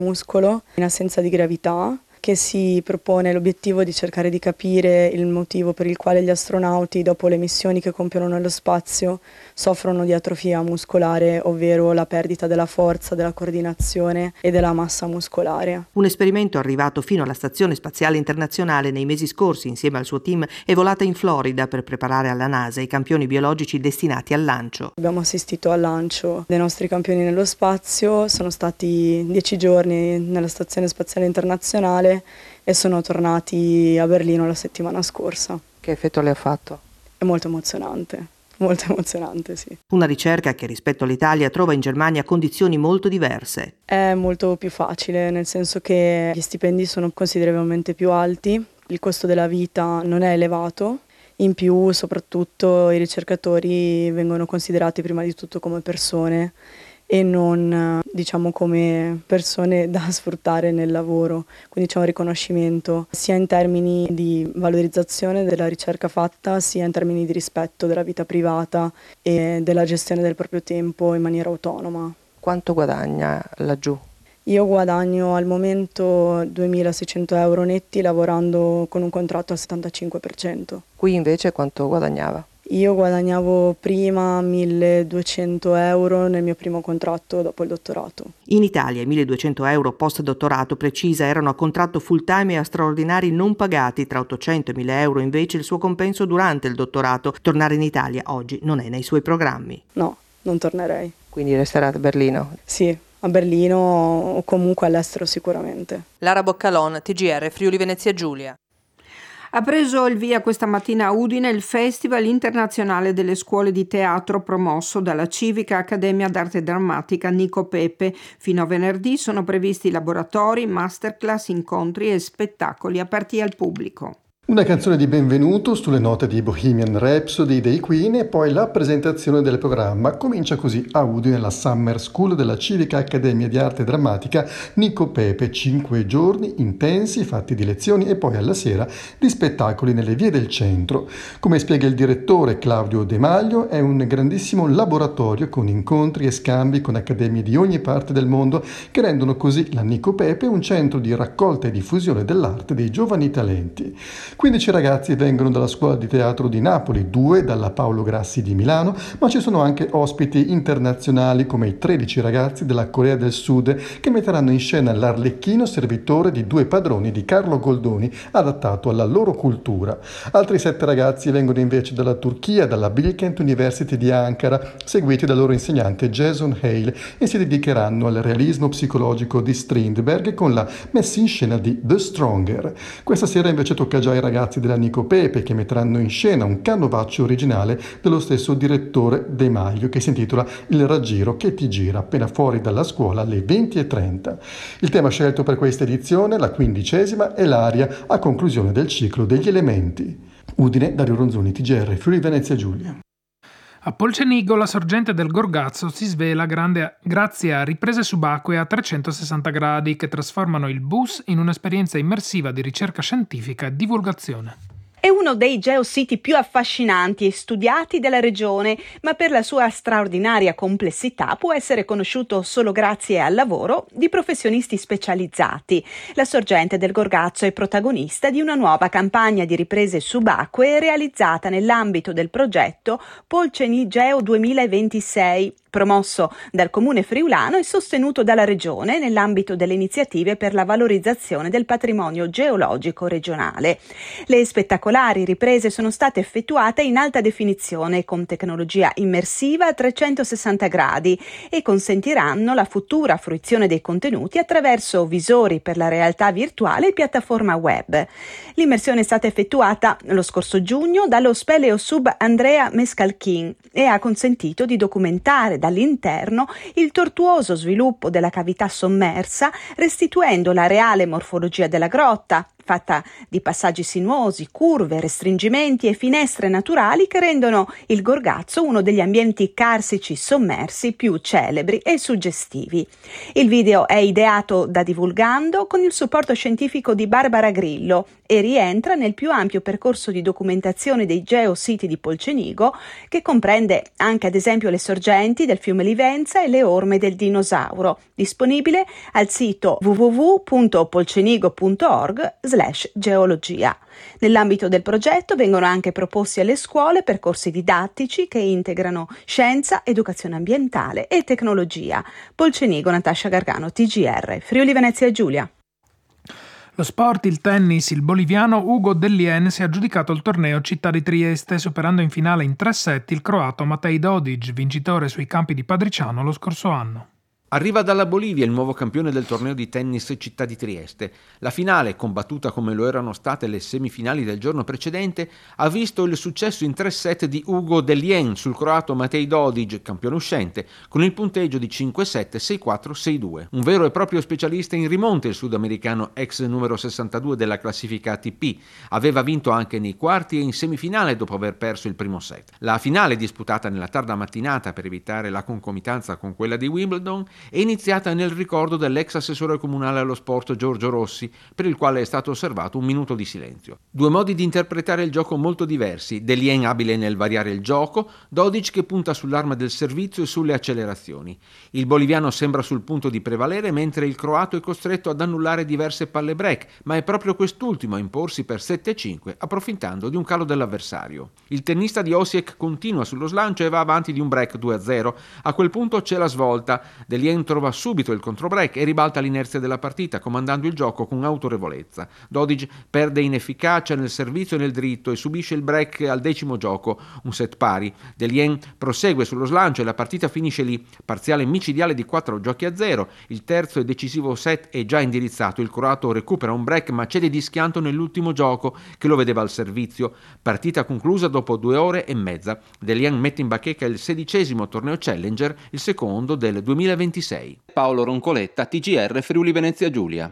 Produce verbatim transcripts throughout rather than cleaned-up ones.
muscolo in assenza di gravità, che si propone l'obiettivo di cercare di capire il motivo per il quale gli astronauti, dopo le missioni che compiono nello spazio, soffrono di atrofia muscolare, ovvero la perdita della forza, della coordinazione e della massa muscolare. Un esperimento arrivato fino alla Stazione Spaziale Internazionale nei mesi scorsi, insieme al suo team, è volata in Florida per preparare alla NASA i campioni biologici destinati al lancio. Abbiamo assistito al lancio dei nostri campioni nello spazio, sono stati dieci giorni nella Stazione Spaziale Internazionale e sono tornati a Berlino la settimana scorsa. Che effetto le ha fatto? È molto emozionante, molto emozionante, sì. Una ricerca che rispetto all'Italia trova in Germania condizioni molto diverse. È molto più facile, nel senso che gli stipendi sono considerevolmente più alti, il costo della vita non è elevato, in più soprattutto i ricercatori vengono considerati prima di tutto come persone e non diciamo come persone da sfruttare nel lavoro, quindi c'è un riconoscimento sia in termini di valorizzazione della ricerca fatta, sia in termini di rispetto della vita privata e della gestione del proprio tempo in maniera autonoma. Quanto guadagna laggiù? Io guadagno al momento duemilaseicento euro netti lavorando con un contratto al settantacinque per cento. Qui invece quanto guadagnava? Io guadagnavo prima milleduecento euro nel mio primo contratto dopo il dottorato. In Italia i milleduecento euro post-dottorato, precisa, erano a contratto full-time e a straordinari non pagati, tra ottocento e mille euro invece il suo compenso durante il dottorato. Tornare in Italia oggi non è nei suoi programmi. No, non tornerei. Quindi resterà a Berlino? Sì, a Berlino o comunque all'estero sicuramente. Lara Boccalon, T G R Friuli Venezia Giulia. Ha preso il via questa mattina a Udine il Festival Internazionale delle Scuole di Teatro promosso dalla Civica Accademia d'Arte Drammatica Nico Pepe. Fino a venerdì sono previsti laboratori, masterclass, incontri e spettacoli aperti al pubblico. Una canzone di benvenuto sulle note di Bohemian Rhapsody dei Queen e poi la presentazione del programma. Comincia così a Udine la Summer School della Civica Accademia di Arte Drammatica Nico Pepe. Cinque giorni intensi, fatti di lezioni e poi alla sera di spettacoli nelle vie del centro. Come spiega il direttore Claudio De Maglio, è un grandissimo laboratorio con incontri e scambi con accademie di ogni parte del mondo che rendono così la Nico Pepe un centro di raccolta e diffusione dell'arte dei giovani talenti. quindici ragazzi vengono dalla scuola di teatro di Napoli, due dalla Paolo Grassi di Milano, ma ci sono anche ospiti internazionali come i tredici ragazzi della Corea del Sud che metteranno in scena l'Arlecchino servitore di due padroni di Carlo Goldoni adattato alla loro cultura. Altri sette ragazzi vengono invece dalla Turchia, dalla Bilkent University di Ankara, seguiti dal loro insegnante Jason Hale e si dedicheranno al realismo psicologico di Strindberg con la messa in scena di The Stronger. Questa sera invece tocca già ai ragazzi della Nico Pepe che metteranno in scena un canovaccio originale dello stesso direttore De Maglio che si intitola Il raggiro che ti gira, appena fuori dalla scuola alle venti e trenta. Il tema scelto per questa edizione, la quindicesima, è l'aria a conclusione del ciclo degli elementi. Udine, Dario Ronzoni, T G R Friuli Venezia Giulia. A Polcenigo la sorgente del Gorgazzo si svela grande, grazie a riprese subacquee a trecentosessanta gradi che trasformano il bus in un'esperienza immersiva di ricerca scientifica e divulgazione. È uno dei geositi più affascinanti e studiati della regione, ma per la sua straordinaria complessità può essere conosciuto solo grazie al lavoro di professionisti specializzati. La sorgente del Gorgazzo è protagonista di una nuova campagna di riprese subacquee realizzata nell'ambito del progetto Polcenigeo duemilaventisei, promosso dal Comune friulano e sostenuto dalla Regione nell'ambito delle iniziative per la valorizzazione del patrimonio geologico regionale. Le spettacolari riprese sono state effettuate in alta definizione con tecnologia immersiva a trecentosessanta gradi e consentiranno la futura fruizione dei contenuti attraverso visori per la realtà virtuale e piattaforma web. L'immersione è stata effettuata lo scorso giugno dallo Speleosub Andrea Mescalchin e ha consentito di documentare dall'interno il tortuoso sviluppo della cavità sommersa, restituendo la reale morfologia della grotta, fatta di passaggi sinuosi, curve, restringimenti e finestre naturali che rendono il Gorgazzo uno degli ambienti carsici sommersi più celebri e suggestivi. Il video è ideato da Divulgando con il supporto scientifico di Barbara Grillo e rientra nel più ampio percorso di documentazione dei geositi di Polcenigo, che comprende anche ad esempio le sorgenti del fiume Livenza e le orme del dinosauro, disponibile al sito w w w punto polcenigo punto org slash geologia. Nell'ambito del progetto vengono anche proposti alle scuole percorsi didattici che integrano scienza, educazione ambientale e tecnologia. Polcenigo, Natascia Gargano, T G R, Friuli Venezia Giulia. Lo sport, il tennis, il boliviano Ugo Dellien si è aggiudicato il torneo Città di Trieste, superando in finale in tre set il croato Matej Dodic, vincitore sui campi di Padriciano lo scorso anno. Arriva dalla Bolivia il nuovo campione del torneo di tennis Città di Trieste. La finale, combattuta come lo erano state le semifinali del giorno precedente, ha visto il successo in tre set di Ugo Dellien sul croato Matej Dodic, campione uscente, con il punteggio di cinque sette, sei quattro, sei due. Un vero e proprio specialista in rimonte il sudamericano, ex numero sessantadue della classifica A T P. Aveva vinto anche nei quarti e in semifinale dopo aver perso il primo set. La finale, disputata nella tarda mattinata per evitare la concomitanza con quella di Wimbledon, è iniziata nel ricordo dell'ex assessore comunale allo sport Giorgio Rossi, per il quale è stato osservato un minuto di silenzio. Due modi di interpretare il gioco molto diversi: Dellien abile nel variare il gioco, Dodic che punta sull'arma del servizio e sulle accelerazioni. Il boliviano sembra sul punto di prevalere, mentre il croato è costretto ad annullare diverse palle break, ma è proprio quest'ultimo a imporsi per sette cinque, approfittando di un calo dell'avversario. Il tennista di Osijek continua sullo slancio e va avanti di un break due a zero. A quel punto c'è la svolta. Dellien trova subito il controbreak e ribalta l'inerzia della partita, comandando il gioco con autorevolezza. Dodic perde in efficacia nel servizio e nel dritto e subisce il break al decimo gioco, un set pari. Dellien prosegue sullo slancio e la partita finisce lì, parziale micidiale di quattro giochi a zero. Il terzo e decisivo set è già indirizzato, il croato recupera un break ma cede di schianto nell'ultimo gioco che lo vedeva al servizio. Partita conclusa dopo due ore e mezza. Dellien mette in bacheca il sedicesimo torneo Challenger, il secondo del duemilaventisei. Paolo Roncoletta, T G R Friuli Venezia Giulia.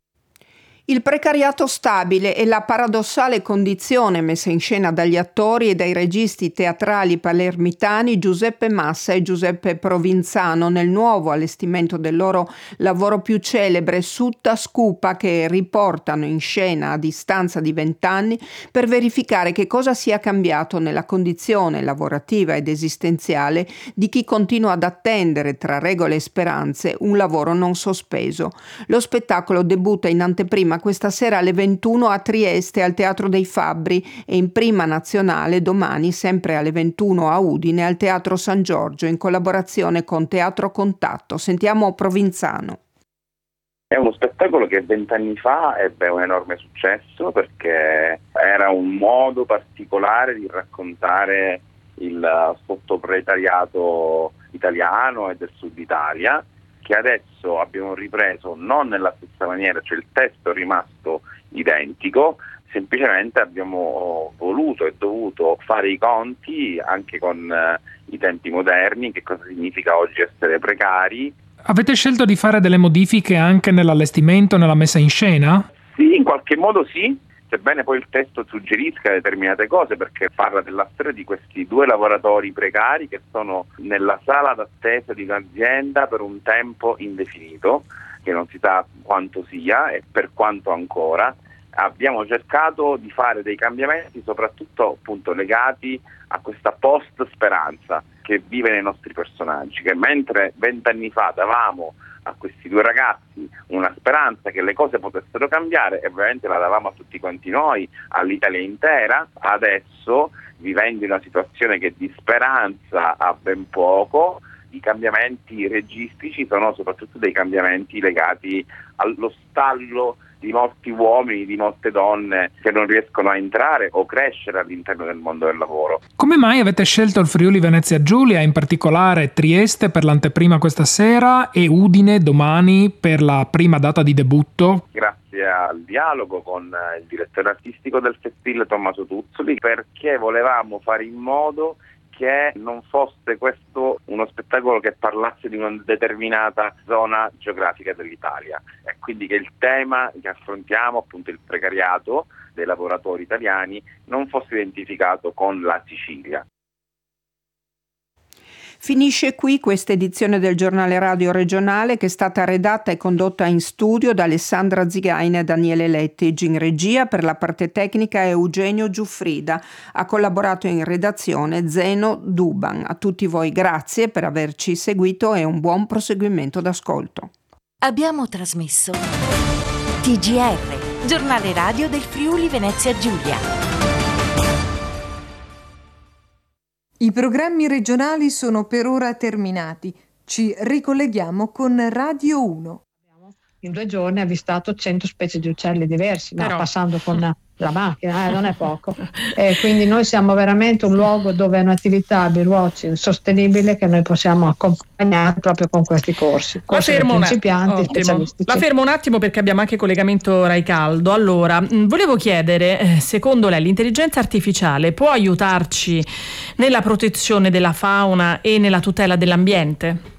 Il precariato stabile e la paradossale condizione messa in scena dagli attori e dai registi teatrali palermitani Giuseppe Massa e Giuseppe Provenzano nel nuovo allestimento del loro lavoro più celebre Sutta Scupa, che riportano in scena a distanza di vent'anni per verificare che cosa sia cambiato nella condizione lavorativa ed esistenziale di chi continua ad attendere tra regole e speranze un lavoro non sospeso. Lo spettacolo debutta in anteprima questa sera alle ventuno a Trieste al Teatro dei Fabbri e in prima nazionale domani sempre alle ventuno a Udine al Teatro San Giorgio in collaborazione con Teatro Contatto. Sentiamo Provenzano. È uno spettacolo che vent'anni fa ebbe un enorme successo perché era un modo particolare di raccontare il sottoproletariato italiano e del sud Italia, che adesso abbiamo ripreso non nella stessa maniera, cioè il testo è rimasto identico, semplicemente abbiamo voluto e dovuto fare i conti anche con eh, i tempi moderni, che cosa significa oggi essere precari. Avete scelto di fare delle modifiche anche nell'allestimento, nella messa in scena? Sì, in qualche modo sì, sebbene poi il testo suggerisca determinate cose, perché parla della storia di questi due lavoratori precari che sono nella sala d'attesa di un'azienda per un tempo indefinito, che non si sa quanto sia e per quanto ancora. Abbiamo cercato di fare dei cambiamenti soprattutto appunto legati a questa post-speranza che vive nei nostri personaggi, che mentre vent'anni fa davamo a questi due ragazzi una speranza che le cose potessero cambiare, e ovviamente la davamo a tutti quanti noi, all'Italia intera, adesso, vivendo in una situazione che di speranza ha ben poco, i cambiamenti registici sono soprattutto dei cambiamenti legati allo stallo di molti uomini, di molte donne che non riescono a entrare o crescere all'interno del mondo del lavoro. Come mai avete scelto il Friuli Venezia Giulia, in particolare Trieste per l'anteprima questa sera e Udine domani per la prima data di debutto? Grazie al dialogo con il direttore artistico del Festil Tommaso Tuzzoli, perché volevamo fare in modo che non fosse questo uno spettacolo che parlasse di una determinata zona geografica dell'Italia, e quindi che il tema che affrontiamo, appunto il precariato dei lavoratori italiani, non fosse identificato con la Sicilia. Finisce qui questa edizione del giornale radio regionale, che è stata redatta e condotta in studio da Alessandra Zigaina e Daniele Lettig. In regia per la parte tecnica Eugenio Giuffrida. Ha collaborato in redazione Zeno Duban. A tutti voi grazie per averci seguito e un buon proseguimento d'ascolto. Abbiamo trasmesso T G R, giornale radio del Friuli Venezia Giulia. I programmi regionali sono per ora terminati. Ci ricolleghiamo con Radio uno. In due giorni ha avvistato cento specie di uccelli diversi, no? Passando con la macchina, eh, non è poco. E quindi noi siamo veramente un luogo dove è un'attività birdwatching sostenibile che noi possiamo accompagnare proprio con questi corsi. corsi La fermo, principianti, specialistici. La fermo un attimo perché abbiamo anche collegamento Raicaldo. Allora, mh, volevo chiedere, eh, secondo lei l'intelligenza artificiale può aiutarci nella protezione della fauna e nella tutela dell'ambiente?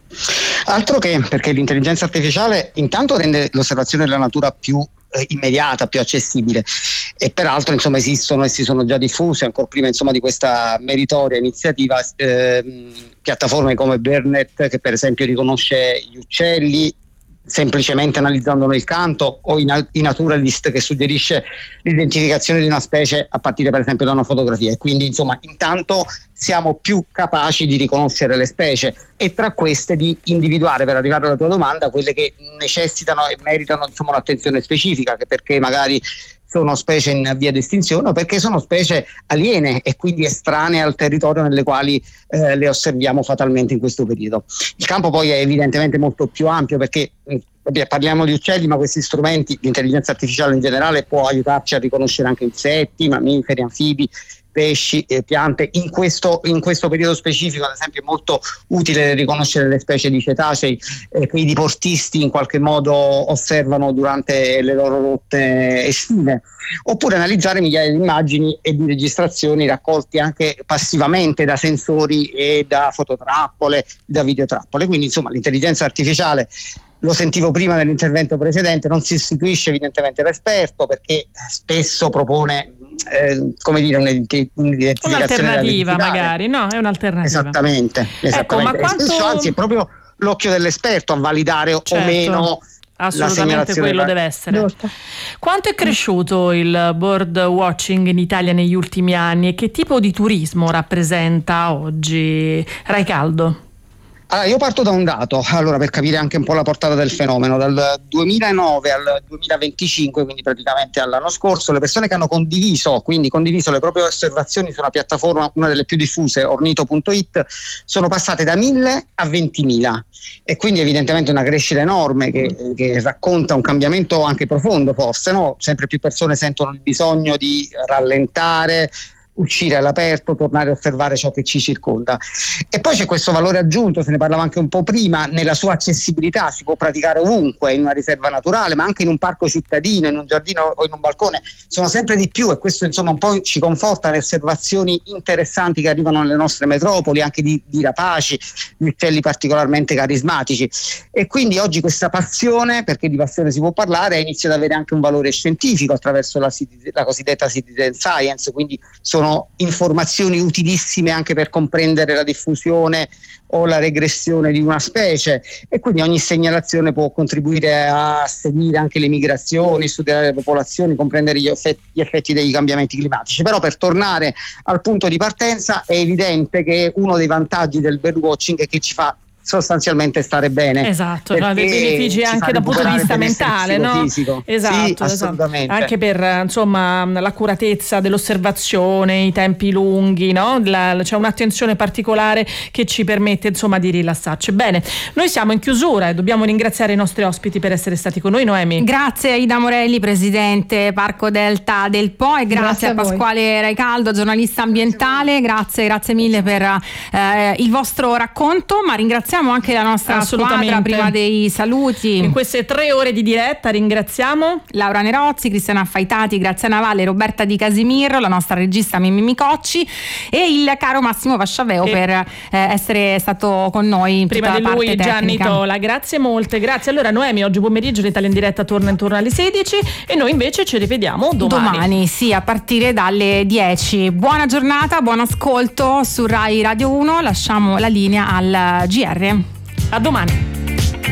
Altro che, perché l'intelligenza artificiale intanto rende l'osservazione della natura più eh, immediata, più accessibile, e peraltro insomma esistono e si sono già diffuse ancora prima insomma di questa meritoria iniziativa eh, piattaforme come BirdNet, che per esempio riconosce gli uccelli semplicemente analizzandone il canto, o in, in Naturalist, che suggerisce l'identificazione di una specie a partire per esempio da una fotografia. E quindi insomma intanto siamo più capaci di riconoscere le specie e tra queste di individuare, per arrivare alla tua domanda, quelle che necessitano e meritano insomma un'attenzione specifica, che perché magari sono specie in via di estinzione o perché sono specie aliene e quindi estranee al territorio nelle quali eh, le osserviamo fatalmente in questo periodo. Il campo poi è evidentemente molto più ampio, perché mh, parliamo di uccelli, ma questi strumenti, l'intelligenza artificiale in generale, può aiutarci a riconoscere anche insetti, mammiferi, anfibi, pesci, eh, piante. In questo, in questo periodo specifico, ad esempio, è molto utile riconoscere le specie di cetacei eh, che i diportisti in qualche modo osservano durante le loro rotte estive, oppure analizzare migliaia di immagini e di registrazioni raccolti anche passivamente da sensori e da fototrappole, da videotrappole. Quindi insomma l'intelligenza artificiale, lo sentivo prima nell'intervento precedente, non si istituisce evidentemente l'esperto, perché spesso propone eh, come dire un'identificazione, un'alternativa magari, no? È un'alternativa. Esattamente, esattamente. Ecco, ma quanto... spesso, anzi è proprio l'occhio dell'esperto a validare certo, o meno assolutamente quello da... deve essere. Giusto. Quanto è cresciuto il bird watching in Italia negli ultimi anni e che tipo di turismo rappresenta oggi? Raicaldo. Allora, io parto da un dato, allora, per capire anche un po' la portata del fenomeno. Dal duemilanove al duemilaventicinque, quindi praticamente all'anno scorso, le persone che hanno condiviso, quindi condiviso le proprie osservazioni su una piattaforma, una delle più diffuse, ornito punto it, sono passate da mille a ventimila, e quindi evidentemente una crescita enorme che, che racconta un cambiamento anche profondo, forse, no? Sempre più persone sentono il bisogno di rallentare, uscire all'aperto, tornare a osservare ciò che ci circonda. E poi c'è questo valore aggiunto, se ne parlava anche un po' prima, nella sua accessibilità. Si può praticare ovunque, in una riserva naturale, ma anche in un parco cittadino, in un giardino o in un balcone. Sono sempre di più, e questo insomma un po' ci conforta le osservazioni interessanti che arrivano nelle nostre metropoli, anche di, di rapaci, di uccelli particolarmente carismatici. E quindi oggi questa passione, perché di passione si può parlare, inizia ad avere anche un valore scientifico attraverso la, la cosiddetta citizen science, quindi sono informazioni utilissime anche per comprendere la diffusione o la regressione di una specie, e quindi ogni segnalazione può contribuire a seguire anche le migrazioni, studiare le popolazioni, comprendere gli effetti, gli effetti dei cambiamenti climatici. Però per tornare al punto di partenza, è evidente che uno dei vantaggi del birdwatching è che ci fa sostanzialmente stare bene. Esatto, no, dei benefici anche dal punto di vista mentale, no? Fisico. Esatto, sì, assolutamente. Esatto. Anche per insomma l'accuratezza dell'osservazione, i tempi lunghi, no? La, c'è un'attenzione particolare che ci permette insomma di rilassarci. Bene, noi siamo in chiusura e dobbiamo ringraziare i nostri ospiti per essere stati con noi. Noemi. Grazie a Ida Morelli, presidente Parco Delta del Po, e grazie, grazie a, a Pasquale Raicaldo, giornalista ambientale. Grazie, grazie mille per eh, il vostro racconto, ma ringraziamo ringraziamo anche la nostra squadra prima dei saluti. In queste tre ore di diretta ringraziamo Laura Nerozzi, Cristiana Affaitati, Graziana Valle, Roberta Di Casimiro, la nostra regista Mimmi Micocci e il caro Massimo Vasciaveo e per eh, essere stato con noi in prima tutta di la parte lui tecnica. Gianni Tola. Grazie molte, grazie. Allora Noemi, oggi pomeriggio l'Italia in diretta torna intorno alle sedici e noi invece ci rivediamo domani. Domani, sì, a partire dalle dieci. Buona giornata, buon ascolto su Rai Radio uno. Lasciamo la linea al G R. A domani.